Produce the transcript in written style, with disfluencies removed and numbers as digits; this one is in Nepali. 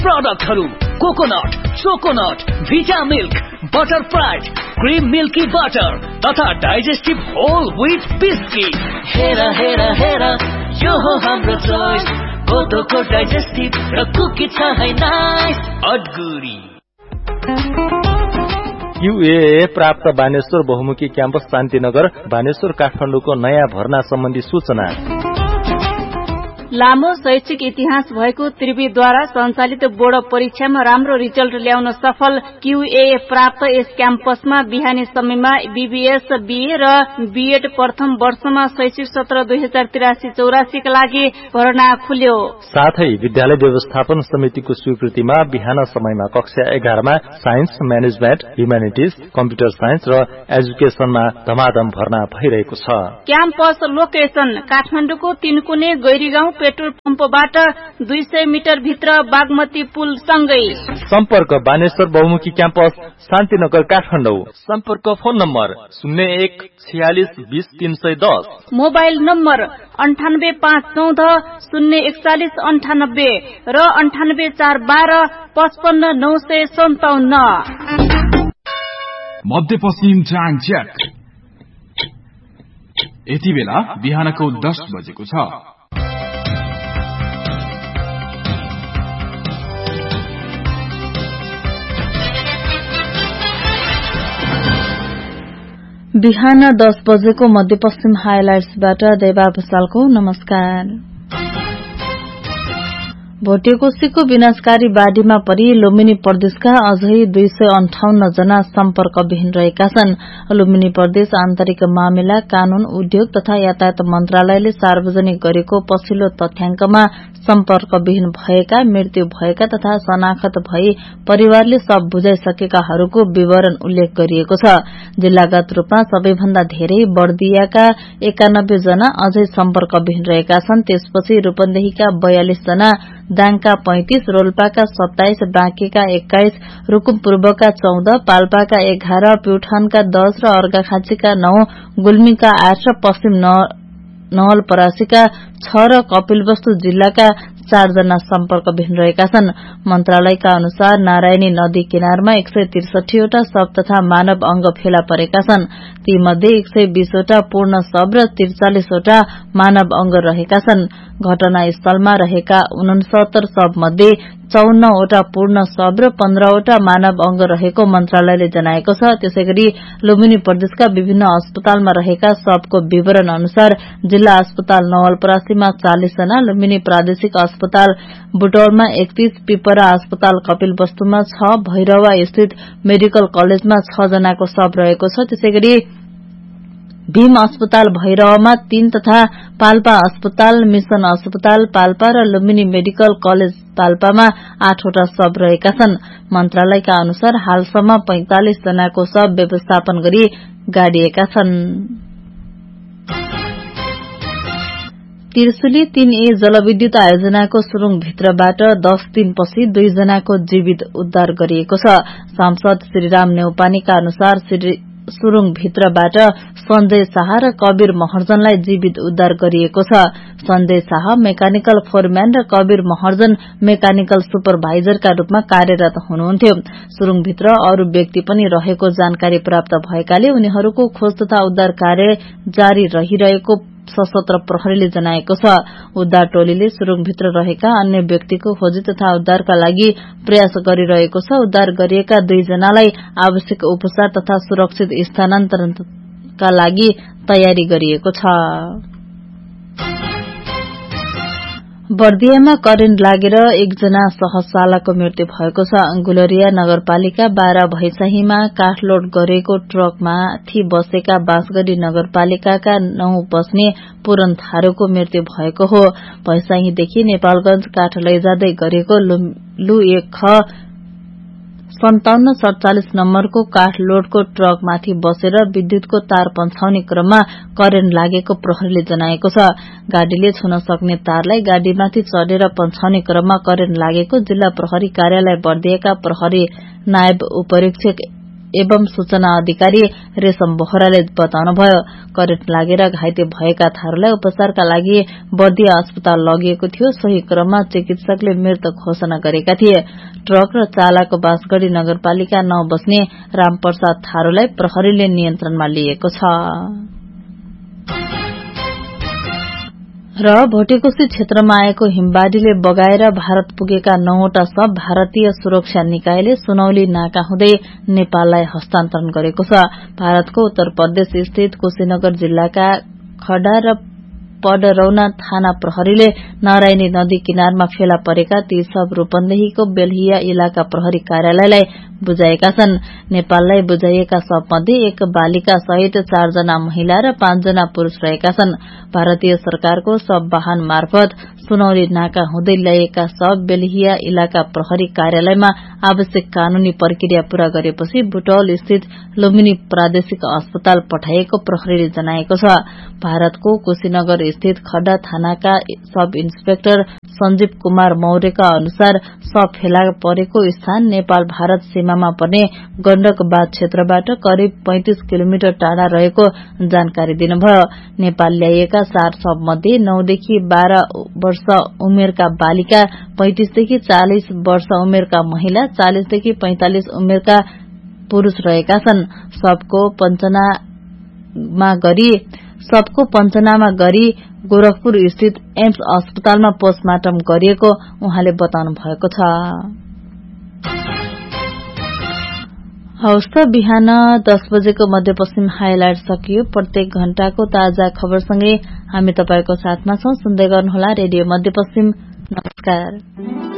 प्रोडक्टहरु कोकोनट, चोकोनट, भिटा मिल्क, बटरफ्राई, क्रीम मिल्की बटर तथा डाइजेस्टिभ होल व्हीट बिस्किट। हेरा हेरा हेरा यो हो हाम्रो चोइस, कोदोको डाइजेस्टिभ र कुकी छ है नाइस अडगुरी। UAA प्राप्त बानेश्वर बहुमुखी क्याम्पस शान्तिनगर बानेश्वर काठमाडौँको नयाँ भर्ना सम्बन्धी सूचना। लामो शैक्षिक इतिहास भएको त्रिवीद्वारा सञ्चालित बोर्ड परीक्षामा राम्रो रिजल्ट ल्याउन सफल QAA प्राप्त यस क्याम्पसमा बिहानी समयमा BBS, BA र BEd प्रथम वर्षमा शैक्षिक सत्र 2083-84 का लागि भर्ना खुल्यो। साथै विद्यालय व्यवस्थापन समितिको स्वीकृतिमा बिहान समयमा कक्षा 11 मा science, management, humanities, computer science र एजुकेसनमा धमाधम भर्ना भइरहेको छ। क्याम्पस लोकेसन काठमाडौँको तीनकुने गैरीगाउँ पेट्रोल पम्पबाट 200 मिटर भित्र बागमती पुल सँगै। सम्पर्क बानेश्वर बहुमुखी क्याम्पस शान्तिनगर काठमाडौँ। सम्पर्क फोन नम्बर 0146200310, मोबाइल नम्बर 9851404198 र 9841255957। मध्यपश्चिम जाङ ज्याक यति बेला बिहानको 10 बजेको छ। बिहान 10 बजेको मध्यपश्चिम हाइलाइट्सबाट देवा भुसालको नमस्कार। भोटेकोशीको विनाशकारी बाढ़ीमा परि लुम्बिनी प्रदेशका अझै 258 जना सम्पर्कविहीन रहेका छन्। लुम्बिनी प्रदेश आन्तरिक मामिला, कानून, उद्योग तथा यातायात मन्त्रालयले सार्वजनिक गरेको पछिल्लो तथ्याङ्कमा सम्पर्कविहीन भएका, मृत्यु भएका तथा शनाखत भई परिवारले शव बुझाइसकेकाहरूको विवरण उल्लेख गरिएको छ। जिल्लागत रूपमा सबैभन्दा धेरै बर्दियाका 91 जना अझै सम्पर्कविहीन रहेका छन्। त्यसपछि रूपन्देहीका 42 जना, दाङका 35, रोल्पाका 27, बाँकेका 21, रुकुम पूर्वका 14, पाल्पाका 11, प्युठानका 10 र अर्घाखाँचीका 9, गुल्मीका 8 र पश्चिम नवलपरासीका 6 र कपिलवस्तु जिल्लाका 4 जना सम्पर्कविहीन रहेका छन्। मन्त्रालयका अनुसार नारायणी नदी किनारमा 163 वटा शव तथा मानव अंग फेला परेका छन्। तीमध्ये 120 वटा पूर्ण शव र 43 वटा मानव अंग रहेका छन्। घटनास्थलमा रहेका 69 शव मध्ये 54 वटा पूर्ण शव र 15 वटा मानव अंग रहेको मन्त्रालयले जनाएको छ। त्यसैगरी लुम्बिनी प्रदेशका विभिन्न अस्पतालमा रहेका शवको विवरण अनुसार जिल्ला अस्पताल नवलपरासीमा 40 जना, लुम्बिनी प्रादेशिक अस्पताल बुटौलमा 31, पिपरा अस्पताल कपिलवस्तुमा 6, भैरवा स्थित मेडिकल कलेजमा 6 जनाको शव रहेको छ। त्यसैगरी भीम अस्पताल भैरवमा 3 तथा पाल्पा अस्पताल, मिशन अस्पताल पाल्पा र लुम्बिनी मेडिकल कलेज पाल्पामा 8 वटा शव रहेका छन्। मन्त्रालयका अनुसार हालसम्म 45 जनाको शव व्यवस्थापन गरी गाडिएका छन्। त्रिशुली 3A जलविद्युत आयोजनाको सुरुङभित्रबाट 10 दिनपछि 2 जनाको जीवित उद्धार गरिएको छ। सांसद श्रीराम नेउपानीका अनुसार सुरुङभित्रबाट सञ्जय शाह र कबीर महर्जनलाई जीवित उद्धार गरिएको छ। सञ्जय शाह मेकानिकल फोरम्यान र कबीर महर्जन मेकानिकल सुपरभाइजरका रूपमा कार्यरत हुनुहुन्थ्यो। सुरुङभित्र अरू व्यक्ति पनि रहेको जानकारी प्राप्त भएकाले उनीहरूको खोज तथा उद्धार कार्य जारी रहिरहेको सशस्त्र प्रहरीले जनाएको छ। उद्धार टोलीले सुरुङभित्र रहेका अन्य व्यक्तिको खोजी तथा उद्धारका लागि प्रयास गरिरहेको छ। उद्धार गरिएका 2 जनालाई आवश्यक उपचार तथा सुरक्षित स्थानान्तरणका लागि तयारी गरिएको छ। बर्दियामा करेन्ट लागेर 1 जना सहचालकको मृत्यु भएको छ। गुलरिया नगरपालिका 12 भैसाहीमा काठलोड गरेको ट्रकमाथि बसेका बाँसगढ़ी नगरपालिकाका 9 बस्ने पूरन थारूको मृत्यु भएको हो। भैसाहीदेखि नेपालगंज काठ लैजाँदै गरेको लु 1 ख 5747 नम्बरको काठलोडको ट्रकमाथि बसेर विद्युतको तार पन्छाउने क्रममा करेन्ट लागेको प्रहरीले जनाएको छ। गाडीले छुन सक्ने तारलाई गाडीमाथि चढेर पन्छाउने क्रममा करेन्ट लागेको जिल्ला प्रहरी कार्यालय बर्दियाका प्रहरी नायब उपरीक्षक एवं सूचना अधिकारी रेशम बोहराले बताउनुभयो करेन्ट लागेर घाइते भएका थारूलाई उपचारका लागि बर्दिया अस्पताल लगिएको थियो। सोही क्रममा चिकित्सकले मृत घोषणा गरेका थिए। ट्रक र चालक बाँसगढ़ी नगरपालिका 9 बस्ने रामप्रसाद थारूलाई प्रहरीले नियन्त्रणमा लिएको छ। र भोटेकोशी क्षेत्रमा आएको हिमबाढ़ीले बगाएर भारत पुगेका 9वटा शव भारतीय सुरक्षा निकायले सुनौली नाका हुँदै नेपाललाई हस्तान्तरण गरेको छ। भारतको उत्तर प्रदेश स्थित कुशीनगर जिल्लाका खडा र पडरौना थाना प्रहरीले नारायणी नदी किनारमा फेला परेका ती शव रूपन्देहीको बेलहिया इलाका प्रहरी कार्यालयलाई बुझाएका छन्। नेपाललाई बुझाइएका शवमध्ये एक बालिका सहित 4 जना महिला र 5 जना पुरूष रहेका छन्। भारतीय सरकारको शव वाहन मार्फत सुनौली नाका हुँदै ल्याइएका शव बेलहिया इलाका प्रहरी कार्यालयमा आवश्यक कानूनी प्रक्रिया पूरा गरेपछि बुटौल स्थित लुम्बिनी प्रादेशिक अस्पताल पठाइएको प्रहरीले जनाएको छ। भारतको कुशीनगर स्थित खड्डा थानाका सब इन्सपेक्टर सञ्जीव कुमार मौर्यका अनुसार शव फेला परेको स्थान नेपाल भारत सीमामा पर्ने गण्डक बाँध क्षेत्रबाट करिब 35 किलोमिटर टाढा रहेको जानकारी दिनुभयो। नेपाल ल्याइएका 4 शव मध्ये 9 देखि 12 वर्ष उमेरका बालिका, 35 देखि 40 वर्ष उमेरका महिला, 40 देखि 45 उमेरका पुरूष रहेका छन्। सबको पञ्चनामा गरी गोरखपुर स्थित एम्स अस्पतालमा पोस्टमार्टम गरिएको उहाँले बताउनु भएको छ। हवस् त बिहान 10 बजेको मध्यपश्चिम हाइलाइट सकियो। प्रत्येक घण्टाको ताजा खबरसँगै हामी तपाईको साथमा छौं। सुन्दै गर्नुहोला रेडियो मध्यपश्चिम। नमस्कार।